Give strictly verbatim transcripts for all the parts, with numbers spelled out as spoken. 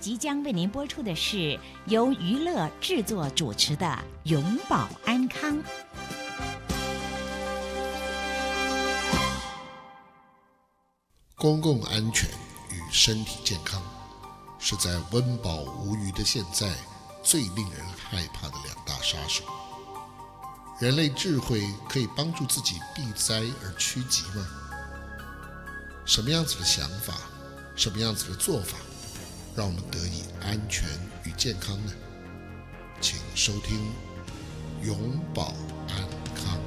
即将为您播出的是由娱乐制作主持的《永保安康》。 公共安全与身体健康是在温饱无余的现在最令人害怕的两大杀手。人类智慧可以帮助自己避灾而趋吉吗？什么样子的想法，什么样子的做法，让我们得以安全与健康呢？请收听永保安康。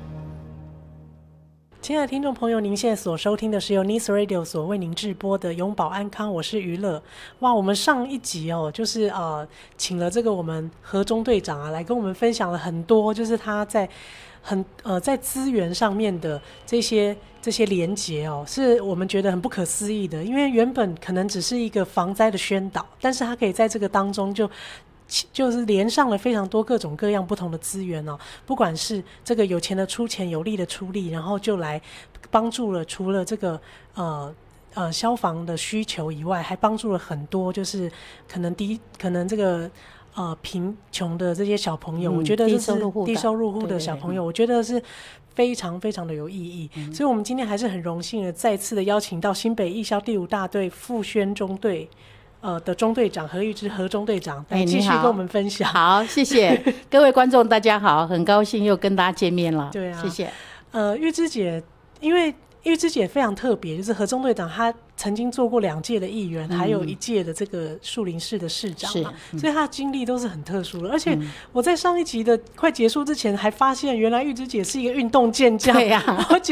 亲爱的听众朋友，您现在所收听的是由 Nice Radio 所为您制播的永保安康，我是娱乐。哇，我们上一集哦，就是呃，请了这个我们何中队长啊，来跟我们分享了很多，就是他在很呃在资源上面的这些这些连结哦，是我们觉得很不可思议的。因为原本可能只是一个防灾的宣导，但是他可以在这个当中就。就是连上了非常多各种各样不同的资源哦，不管是这个有钱的出钱，有力的出力，然后就来帮助了除了这个呃呃消防的需求以外，还帮助了很多就是可能低可能这个呃贫穷的这些小朋友，嗯、我觉得这是低收入户的小朋友，对对对，我觉得是非常非常的有意义。嗯、所以我们今天还是很荣幸的再次的邀请到新北义消第五大队复宣中队。呃的中队长何玉芝何中队长来继续跟我们分享。 欸、好，谢谢各位观众，大家好，很高兴又跟大家见面了。 对啊， 谢谢。 呃，玉芝姐，因为玉芝姐非常特别，就是何中队长她曾经做过两届的议员，嗯、还有一届的这个树林市的市长嘛，嗯、所以她的经历都是很特殊的。而且我在上一集的快结束之前，还发现原来玉芝姐是一个运动健将。 对呀、啊， 而且